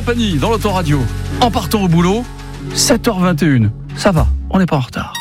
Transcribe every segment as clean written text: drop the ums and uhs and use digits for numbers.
Pagny dans l'autoradio. En partant au boulot, 7h21. Ça va, on n'est pas en retard.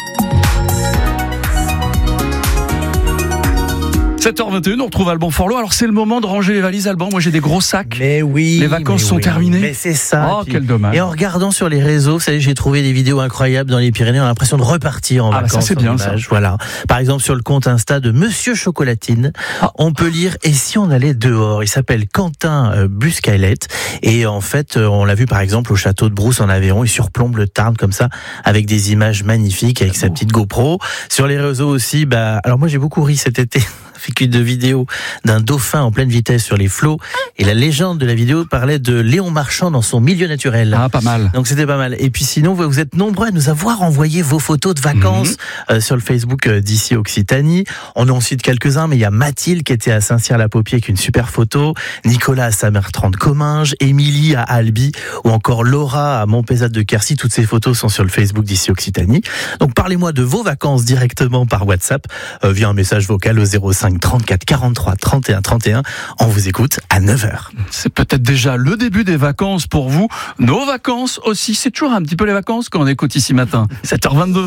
7h21, on retrouve Alban Forlot. Alors c'est le moment de ranger les valises, Alban. Moi j'ai des gros sacs. Mais oui. Les vacances sont terminées. Mais c'est ça. Oh, quel dommage. Et en regardant sur les réseaux, vous savez, j'ai trouvé des vidéos incroyables dans les Pyrénées. On a l'impression de repartir en vacances. Ça c'est bien ça. Voilà. Par exemple sur le compte Insta de Monsieur Chocolatine, on peut lire « Et si on allait dehors ?» Il s'appelle Quentin Buscalette. Et en fait, on l'a vu par exemple au château de Brousse en Aveyron. Il surplombe le Tarn comme ça, avec des images magnifiques, avec sa petite GoPro. Sur les réseaux aussi, alors moi j'ai beaucoup ri cet été. De vidéo d'un dauphin en pleine vitesse sur les flots, et la légende de la vidéo parlait de Léon Marchand dans son milieu naturel. Ah, pas mal. Donc c'était pas mal. Et puis sinon, vous êtes nombreux à nous avoir envoyé vos photos de vacances sur le Facebook d'ici Occitanie. On en cite quelques-uns, mais il y a Mathilde qui était à Saint-Cyr-la-Paupier avec une super photo, Nicolas à Saint-Bertrand-de-Comminges, Émilie à Albi, ou encore Laura à Montpezat de Quercy. Toutes ces photos sont sur le Facebook d'ici Occitanie. Donc parlez-moi de vos vacances directement par WhatsApp via un message vocal au 05 34 43 31 31. On vous écoute à 9h. C'est peut-être déjà le début des vacances pour vous. Nos vacances aussi, c'est toujours un petit peu les vacances quand on écoute Ici Matin. 7h22.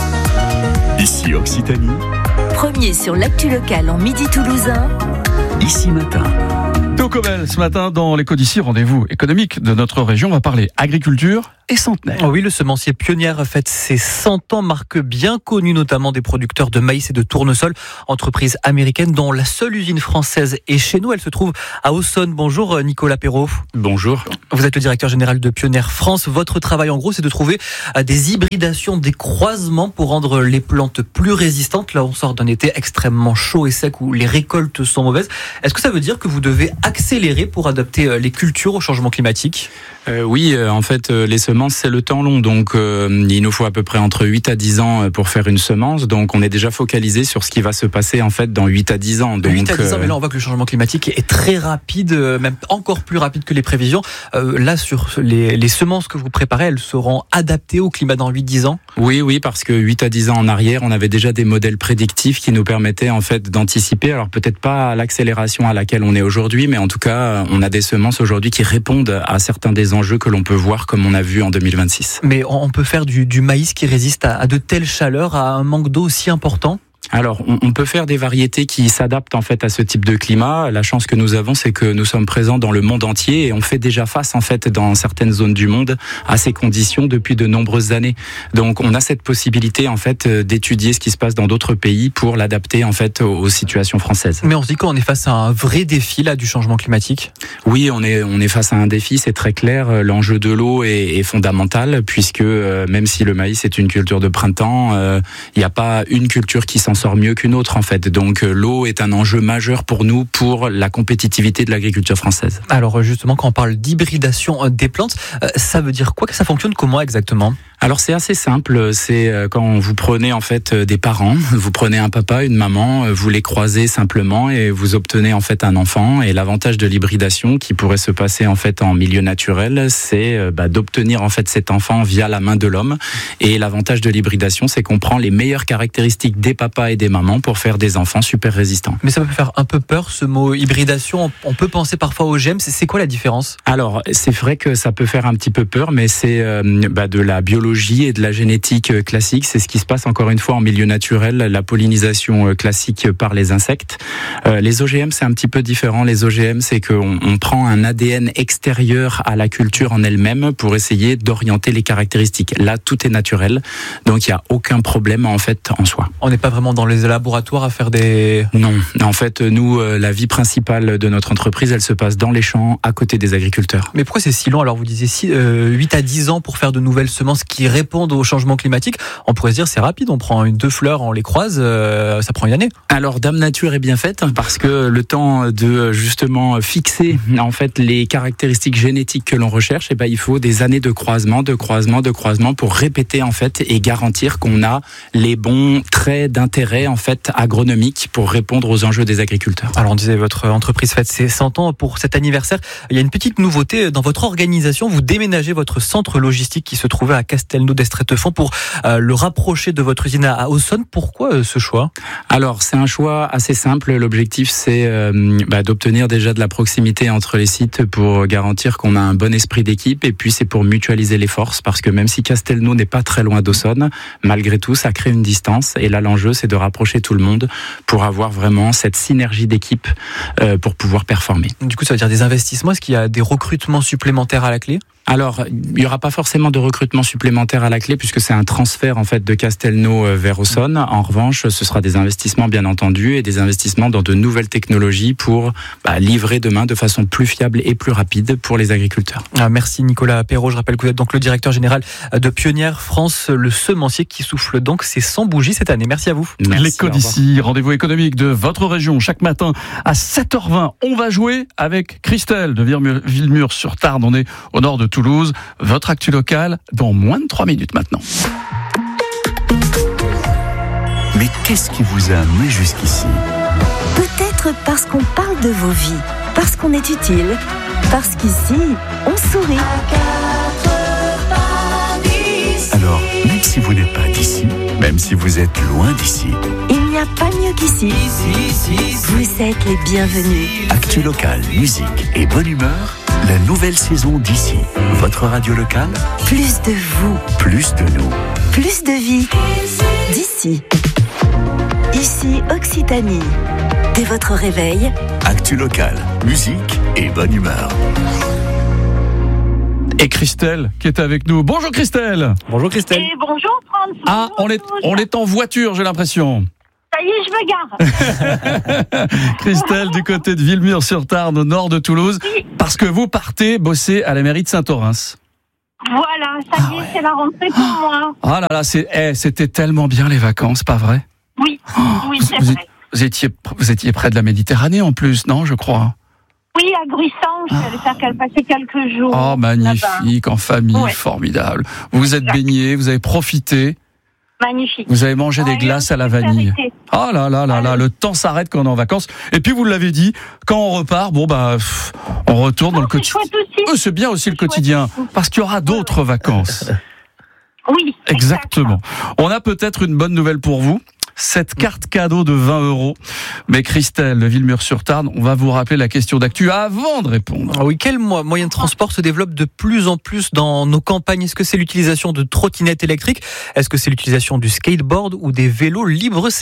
Ici Occitanie. Premier sur l'actu locale en Midi toulousain. Ici Matin. Théo Cobel, ce matin dans l'Écho d'ici, rendez-vous économique de notre région. On va parler agriculture et centenaire. Oh oui, le semencier Pionnière fête ses 100 ans, marque bien connue notamment des producteurs de maïs et de tournesol, entreprise américaine dont la seule usine française est chez nous. Elle se trouve à Auxonne. Bonjour Nicolas Perrault. Bonjour. Vous êtes le directeur général de Pionnière France. Votre travail en gros, c'est de trouver des hybridations, des croisements pour rendre les plantes plus résistantes. Là, on sort d'un été extrêmement chaud et sec où les récoltes sont mauvaises. Est-ce que ça veut dire que vous devez accélérer pour adapter les cultures au changement climatique ? Oui, en fait, les semences, c'est le temps long. Donc, il nous faut à peu près entre 8 à 10 ans pour faire une semence. Donc, on est déjà focalisé sur ce qui va se passer, en fait, dans 8 à 10 ans. Donc, 8 à 10 ans, mais là, on voit que le changement climatique est très rapide, même encore plus rapide que les prévisions. Là, sur les semences que vous préparez, elles seront adaptées au climat dans 8-10 ans ? Oui, parce que 8 à 10 ans en arrière, on avait déjà des modèles prédictifs qui nous permettaient, en fait, d'anticiper. Alors, peut-être pas à l'accélération à laquelle on est aujourd'hui, mais en tout cas, on a des semences aujourd'hui qui répondent à certains des enjeux que l'on peut voir comme on a vu en 2026. Mais on peut faire du maïs qui résiste à de telles chaleurs, à un manque d'eau aussi important ? Alors, on peut faire des variétés qui s'adaptent en fait à ce type de climat. La chance que nous avons, c'est que nous sommes présents dans le monde entier et on fait déjà face en fait dans certaines zones du monde à ces conditions depuis de nombreuses années. Donc, on a cette possibilité en fait d'étudier ce qui se passe dans d'autres pays pour l'adapter en fait aux situations françaises. Mais on se dit qu'on est face à un vrai défi là du changement climatique. Oui, on est face à un défi, c'est très clair. L'enjeu de l'eau est fondamental puisque même si le maïs est une culture de printemps, il n'y a pas une culture qui s'en sort mieux qu'une autre en fait. Donc l'eau est un enjeu majeur pour nous, pour la compétitivité de l'agriculture française. Alors justement, quand on parle d'hybridation des plantes, ça veut dire quoi ? Que ça fonctionne comment exactement ? Alors c'est assez simple, c'est quand vous prenez en fait des parents, vous prenez un papa, une maman, vous les croisez simplement et vous obtenez en fait un enfant. Et l'avantage de l'hybridation qui pourrait se passer en fait en milieu naturel, c'est d'obtenir en fait cet enfant via la main de l'homme. Et l'avantage de l'hybridation, c'est qu'on prend les meilleures caractéristiques des papas et des mamans pour faire des enfants super résistants. Mais ça peut faire un peu peur ce mot hybridation, on peut penser parfois aux OGM, c'est quoi la différence ? Alors c'est vrai que ça peut faire un petit peu peur, mais c'est de la biologie et de la génétique classique. C'est ce qui se passe encore une fois en milieu naturel, la pollinisation classique par les insectes. Les OGM, c'est un petit peu différent. Les OGM, c'est qu'on prend un ADN extérieur à la culture en elle-même pour essayer d'orienter les caractéristiques. Là, tout est naturel, donc il n'y a aucun problème en fait en soi. On n'est pas vraiment dans les laboratoires à faire des... Non, en fait, nous, la vie principale de notre entreprise, elle se passe dans les champs, à côté des agriculteurs. Mais pourquoi c'est si long ? Alors vous disiez 8 à 10 ans pour faire de nouvelles semences qui répondent au changement climatique. On pourrait se dire c'est rapide, on prend 2 fleurs, on les croise, ça prend une année. Alors Dame Nature est bien faite parce que le temps de justement fixer en fait les caractéristiques génétiques que l'on recherche, il faut des années de croisement pour répéter en fait et garantir qu'on a les bons traits d'intérêt en fait agronomique pour répondre aux enjeux des agriculteurs. Alors on disait votre entreprise fête ses 100 ans pour cet anniversaire. Il y a une petite nouveauté dans votre organisation, vous déménagez votre centre logistique qui se trouvait à Castelnau Castelnau d'Estrettefond pour le rapprocher de votre usine à Auxonne. Pourquoi ce choix ? Alors, c'est un choix assez simple. L'objectif, c'est d'obtenir déjà de la proximité entre les sites pour garantir qu'on a un bon esprit d'équipe. Et puis, c'est pour mutualiser les forces, parce que même si Castelnau n'est pas très loin d'Auxonne, malgré tout, ça crée une distance. Et là, l'enjeu, c'est de rapprocher tout le monde pour avoir vraiment cette synergie d'équipe pour pouvoir performer. Du coup, ça veut dire des investissements. Est-ce qu'il y a des recrutements supplémentaires à la clé ? Alors, il n'y aura pas forcément de recrutement supplémentaire à la clé, puisque c'est un transfert en fait de Castelnau vers Auxonne. En revanche, ce sera des investissements bien entendu et des investissements dans de nouvelles technologies pour livrer demain de façon plus fiable et plus rapide pour les agriculteurs. Merci Nicolas Perrault. Je rappelle que vous êtes donc le directeur général de Pionnière France, le semencier qui souffle donc ses 100 bougies cette année. Merci à vous. Merci, l'écho d'ici, rendez-vous économique de votre région chaque matin à 7h20. On va jouer avec Christelle de Villemur-sur-Tarn. On est au nord de Toulouse. Votre actu locale dans moins de 3 minutes maintenant. Mais qu'est-ce qui vous a amené jusqu'ici ? Peut-être parce qu'on parle de vos vies, parce qu'on est utile, parce qu'ici, on sourit. Alors, même si vous n'êtes pas d'ici, même si vous êtes loin d'ici, Il n'y a pas mieux qu'ici. Vous êtes les bienvenus. actu locale, musique et bonne humeur, la nouvelle saison d'ici. Votre radio locale, Plus de vous, plus de nous. plus de vie. D'ici. Ici Occitanie. Dès votre réveil, Actu locale, musique et bonne humeur. Et Christelle qui est avec nous. Bonjour Christelle. Bonjour Christelle. Et bonjour Franz. Ah, Bonjour on est en voiture, j'ai l'impression. Ça y est, je me gare. Christelle du côté de Villemur-sur-Tarn au nord de Toulouse, parce que vous partez bosser à la mairie de Saint-Orens. Voilà, ça y est, c'est la rentrée pour moi. Ah là là, c'était tellement bien les vacances, pas vrai ? Oui, oui, c'est vous, vrai. vous étiez près de la Méditerranée en plus, non, je crois. Oui, à Gruissant, je suis allée faire passer quelques jours. Oh, magnifique, là-bas. en famille, Ouais. formidable. Vous vous êtes Exact. baignés, vous avez profité, Magnifique. vous avez mangé des Ouais, glaces à la on s'est vanille. arrêté. Oh là là là là, le temps s'arrête quand on est en vacances. Et puis vous l'avez dit, quand on repart, on retourne dans le C'est quotidien. chouette aussi. C'est bien aussi le C'est chouette quotidien, aussi. parce qu'il y aura d'autres vacances. Oui, Exactement. On a peut-être une bonne nouvelle pour vous. Cette carte cadeau de 20 €. Mais Christelle de Villemur-sur-Tarn, on va vous rappeler la question d'actu avant de répondre. Ah oui, quel moyen de transport se développe de plus en plus dans nos campagnes ? Est-ce que c'est l'utilisation de trottinettes électriques ? Est-ce que c'est l'utilisation du skateboard ou des vélos libre-service ?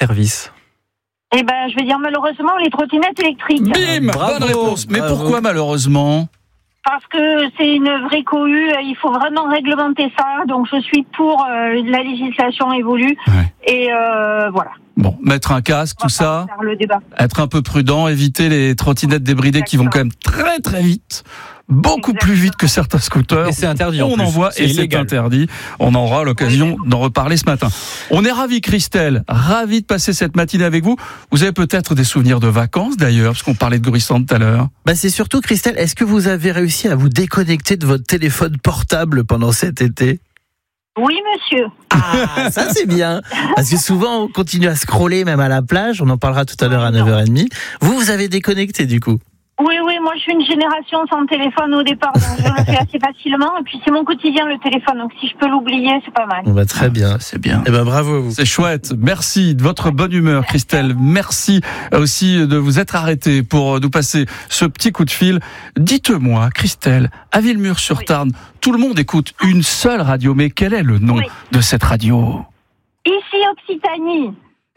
Eh ben, je vais dire malheureusement les trottinettes électriques. Bim, Bravo, bonne réponse. Mais bravo. pourquoi malheureusement ? Parce que c'est une vraie cohue, il faut vraiment réglementer ça. Donc je suis pour la législation évolue. Ouais. Et voilà. Bon, mettre un casque, On tout va pas ça, faire le débat. être un peu prudent, éviter les trottinettes débridées qui vont quand même très très vite. Beaucoup plus vite que certains scooters. Et c'est interdit en On plus. en voit et c'est illégal. interdit. On aura l'occasion d'en reparler ce matin. On est ravis, Christelle, ravis de passer cette matinée avec vous. Vous avez peut-être des souvenirs de vacances d'ailleurs, parce qu'on parlait de Gruissant tout à l'heure. C'est surtout, Christelle, est-ce que vous avez réussi à vous déconnecter de votre téléphone portable pendant cet été ? Oui, monsieur. Ah, ça c'est bien. Parce que souvent on continue à scroller même à la plage, on en parlera tout à l'heure à 9h30. Vous avez déconnecté du coup ? Oui, moi je suis une génération sans téléphone au départ, donc je le fais assez facilement. Et puis c'est mon quotidien le téléphone, donc si je peux l'oublier, c'est pas mal. Très bien. Ça, c'est bien. Eh ben bravo à vous. C'est chouette. Merci de votre bonne humeur, Christelle. Merci aussi de vous être arrêtée pour nous passer ce petit coup de fil. Dites-moi, Christelle, à Villemur-sur-Tarn, tout le monde écoute une seule radio, mais quel est le nom de cette radio ? Ici Occitanie.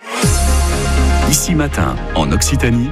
Ici matin, en Occitanie,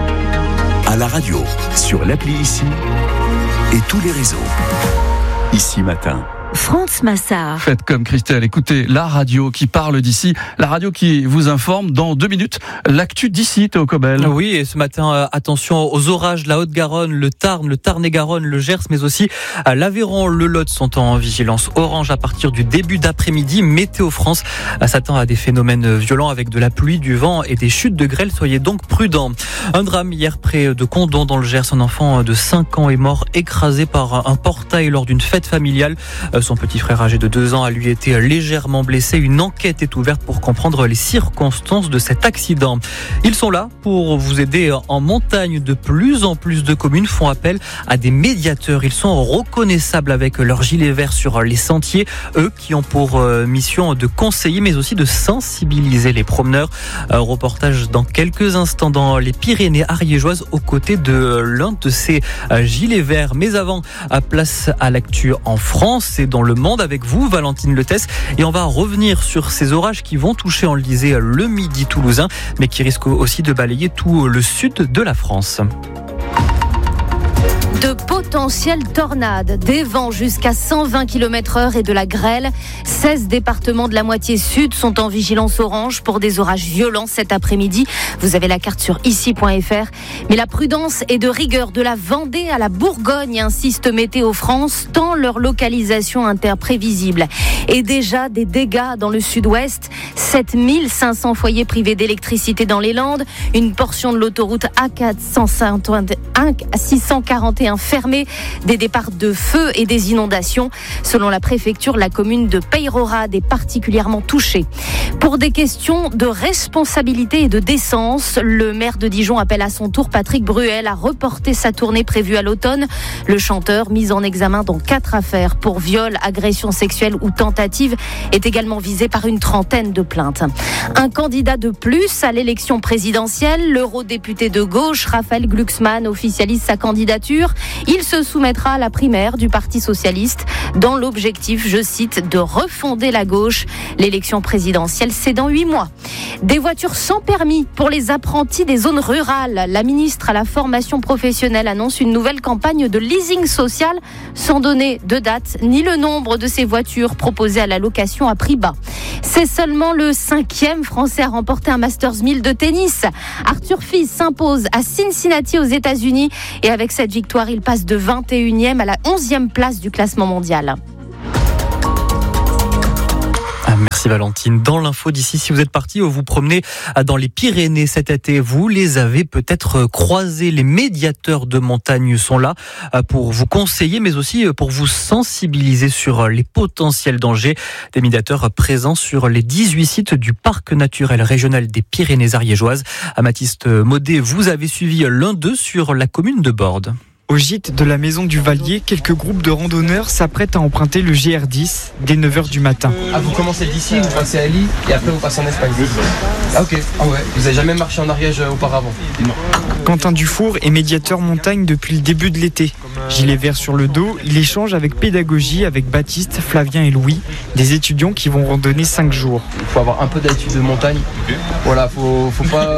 à la radio, sur l'appli Ici et tous les réseaux. Ici matin. France Massard. Faites comme Christelle, écoutez la radio qui parle d'ici, la radio qui vous informe dans 2 minutes. L'actu d'ici, Théo Cobel. Oui, et ce matin, attention aux orages, la Haute-Garonne, le Tarn, le Tarn-et-Garonne, le Gers, mais aussi l'Aveyron, le Lot sont en vigilance orange à partir du début d'après-midi. Météo France s'attend à des phénomènes violents avec de la pluie, du vent et des chutes de grêle. Soyez donc prudents. Un drame hier près de Condom dans le Gers. Un enfant de 5 ans est mort écrasé par un portail lors d'une fête familiale. Son petit frère âgé de 2 ans a lui été légèrement blessé. Une enquête est ouverte pour comprendre les circonstances de cet accident. Ils sont là pour vous aider en montagne. De plus en plus de communes font appel à des médiateurs. Ils sont reconnaissables avec leur gilet vert sur les sentiers. Eux qui ont pour mission de conseiller mais aussi de sensibiliser les promeneurs. Reportage dans quelques instants dans les Pyrénées ariégeoises aux côtés de l'un de ces gilets verts. Mais avant, place à l'actu en France et dans le monde avec vous, Valentine Letès. Et on va revenir sur ces orages qui vont toucher, on le disait, le midi toulousain, mais qui risquent aussi de balayer tout le sud de la France. De potentielles tornades, des vents jusqu'à 120 km/h et de la grêle. 16 départements de la moitié sud sont en vigilance orange pour des orages violents cet après-midi. Vous avez la carte sur ici.fr. Mais la prudence est de rigueur de la Vendée à la Bourgogne, insiste Météo France, tant leur localisation imprévisible. Et déjà des dégâts dans le sud-ouest. 7500 foyers privés d'électricité dans les Landes. Une portion de l'autoroute A641 fermée, des départs de feu et des inondations. Selon la préfecture, la commune de Peyrehorade est particulièrement touchée. Pour des questions de responsabilité et de décence, le maire de Dijon appelle à son tour Patrick Bruel à reporter sa tournée prévue à l'automne. Le chanteur, mis en examen dans 4 affaires pour viol, agression sexuelle ou tentative, est également visé par une trentaine de plaintes. Un candidat de plus à l'élection présidentielle, l'eurodéputé de gauche, Raphaël Glucksmann, officialise sa candidature. Il se soumettra à la primaire du Parti socialiste dans l'objectif, je cite, de refonder la gauche. L'élection présidentielle, c'est dans 8 mois. Des voitures sans permis pour les apprentis des zones rurales. La ministre à la formation professionnelle annonce une nouvelle campagne de leasing social sans donner de date ni le nombre de ces voitures proposées à la location à prix bas. C'est seulement le 5e Français à remporter un Masters 1000 de tennis. Arthur Fils s'impose à Cincinnati aux États-Unis et avec cette victoire, il passe de 21e à la 11e place du classement mondial. Merci Valentine. Dans l'info d'ici, si vous êtes parti ou vous promenez dans les Pyrénées cet été, vous les avez peut-être croisés. Les médiateurs de montagne sont là pour vous conseiller, mais aussi pour vous sensibiliser sur les potentiels dangers. Des médiateurs présents sur les 18 sites du parc naturel régional des Pyrénées ariégeoises. Baptiste Maudet, vous avez suivi l'un d'eux sur la commune de Bordes. Au gîte de la Maison du Valier, quelques groupes de randonneurs s'apprêtent à emprunter le GR10 dès 9h du matin. Ah, vous commencez d'ici, vous passez à Lille et après vous passez en Espagne. Ah ok, ah ouais, vous n'avez jamais marché en Ariège auparavant? Non. Quentin Dufour est médiateur montagne depuis le début de l'été. Gilet vert sur le dos, il échange avec pédagogie avec Baptiste, Flavien et Louis, des étudiants qui vont randonner 5 jours. Il faut avoir un peu d'habitude de montagne. Voilà, faut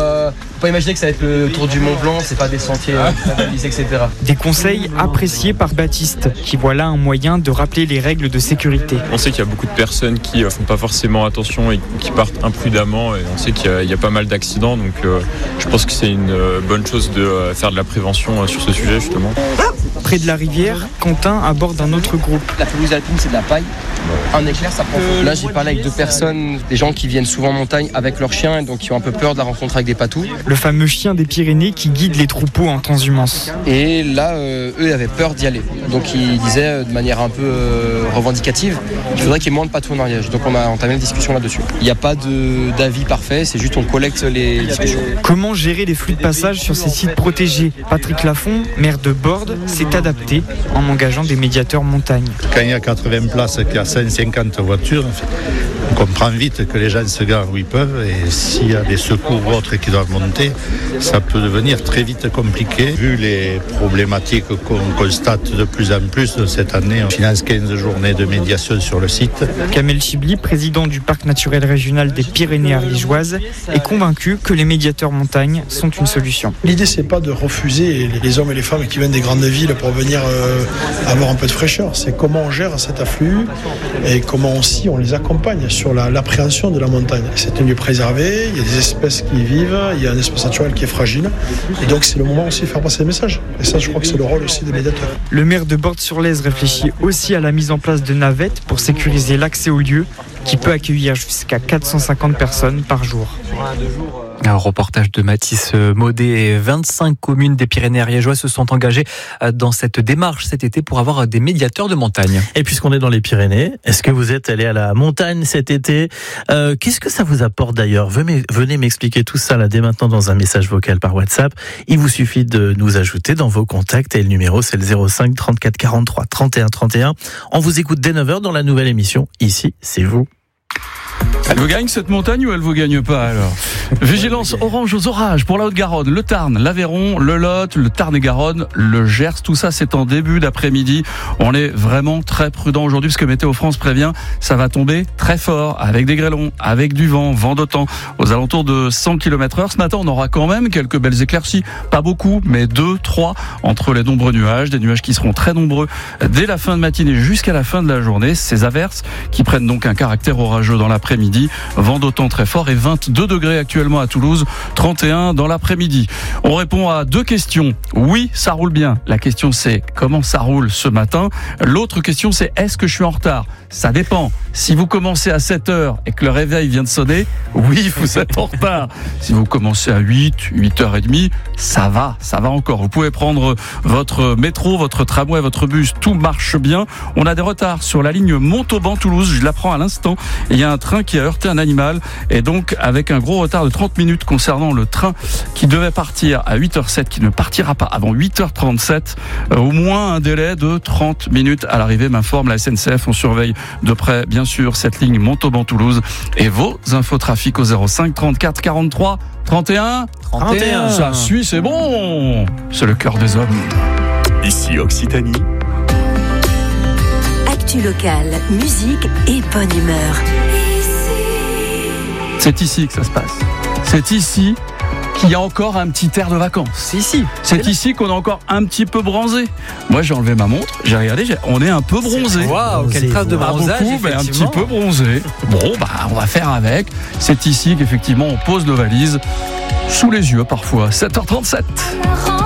pas imaginer que ça va être le tour du Mont Blanc, c'est pas des sentiers balisés, etc. Des conseils appréciés par Baptiste, qui voit là un moyen de rappeler les règles de sécurité. On sait qu'il y a beaucoup de personnes qui font pas forcément attention et qui partent imprudemment, et on sait qu'il y a pas mal d'accidents, donc je pense que c'est une bonne chose de faire de la prévention sur ce sujet justement. Près de la rivière, Quentin aborde un autre groupe. La pelouse alpine, c'est de la paille. Un éclair, ça prend feu. Là, j'ai parlé avec 2 personnes, des gens qui viennent souvent en montagne avec leurs chiens et donc qui ont un peu peur de la rencontre avec des patous. Le fameux chien des Pyrénées qui guide les troupeaux en transhumance. Et là, eux avaient peur d'y aller. Donc ils disaient de manière un peu revendicative qu'il faudrait qu'il y ait moins de patous en Ariège. Donc on a entamé une discussion là-dessus. Il n'y a pas d'avis parfait, c'est juste on collecte les discussions. Comment gérer les flux de passage sur ces sites protégés? Patrick Lafont, maire de Bordes, s'est adapté en engageant des médiateurs montagne. Quand il y a 80 places et qu'il y a 150 voitures, on comprend vite que les gens se garent où ils peuvent, et s'il y a des secours ou autres qui doivent monter, ça peut devenir très vite compliqué. Vu les problématiques qu'on constate de plus en plus cette année, on finance 15 journées de médiation sur le site. Kamel Chibli, président du parc naturel régional des Pyrénées ariégeoises, est convaincu que les médiateurs montagne sont une solution. L'idée, c'est pas de refuser les hommes et les femmes qui viennent des grandes villes pour venir avoir un peu de fraîcheur. C'est comment on gère cet afflux et comment aussi on les accompagne sur l'appréhension de la montagne. C'est un lieu préservé, il y a des espèces qui y vivent, il y a un espace naturel qui est fragile. Et donc c'est le moment aussi de faire passer des messages. Et ça, je crois que c'est le rôle aussi des médiateurs. Le maire de Bordes-sur-Lèze réfléchit aussi à la mise en place de navettes pour sécuriser l'accès au lieu, qui peut accueillir jusqu'à 450 personnes par jour. Un reportage de Mathis Maudet. 25 communes des Pyrénées ariégeoises se sont engagées dans cette démarche cet été pour avoir des médiateurs de montagne. Et puisqu'on est dans les Pyrénées, est-ce que vous êtes allé à la montagne cet été ? Qu'est-ce que ça vous apporte d'ailleurs ? Venez m'expliquer tout ça là dès maintenant dans un message vocal par WhatsApp. Il vous suffit de nous ajouter dans vos contacts et le numéro c'est le 05 34 43 31 31. On vous écoute dès 9h dans la nouvelle émission. Ici, c'est vous. Elle vous gagne cette montagne ou elle vous gagne pas alors ? Vigilance orange aux orages pour la Haute-Garonne, le Tarn, l'Aveyron, le Lot, le Tarn-et-Garonne, le Gers. Tout ça, c'est en début d'après-midi. On est vraiment très prudent aujourd'hui parce que Météo France prévient, ça va tomber très fort avec des grêlons, avec du vent d'OTAN aux alentours de 100 km/h. Ce matin, on aura quand même quelques belles éclaircies. Pas beaucoup, mais 2, 3 entre les nombreux nuages. Des nuages qui seront très nombreux dès la fin de matinée jusqu'à la fin de la journée. Ces averses qui prennent donc un caractère orageux dans l'après-midi. Vent d'OTAN très fort et 22 degrés actuellement à Toulouse, 31 dans l'après-midi. On répond à 2 questions. Oui, ça roule bien. La question c'est comment ça roule ce matin. L'autre question c'est est-ce que je suis en retard ? Ça dépend. Si vous commencez à 7h et que le réveil vient de sonner, oui, vous êtes en retard. Si vous commencez à 8h30, ça va encore. Vous pouvez prendre votre métro, votre tramway, votre bus, tout marche bien. On a des retards sur la ligne Montauban-Toulouse, je l'apprends à l'instant. Il y a un train qui a heurté un animal et donc avec un gros retard de 30 minutes concernant le train qui devait partir à 8h07, qui ne partira pas avant 8h37. Au moins un délai de 30 minutes à l'arrivée, m'informe la SNCF. On surveille de près, bien sûr, cette ligne Montauban-Toulouse et vos infos trafic au 05 34 43 31 31. Ça suit, c'est bon. C'est le cœur des hommes. Ici Occitanie. Actu locale, musique et bonne humeur. C'est ici que ça se passe. C'est ici qu'il y a encore un petit air de vacances. C'est ici qu'on est encore un petit peu bronzé. Moi, j'ai enlevé ma montre, j'ai regardé, on est un peu bronzé. Waouh, quelle trace de bronzage, beaucoup, mais un petit peu bronzé. Bon, on va faire avec. C'est ici qu'effectivement on pose nos valises sous les yeux parfois. 7h37.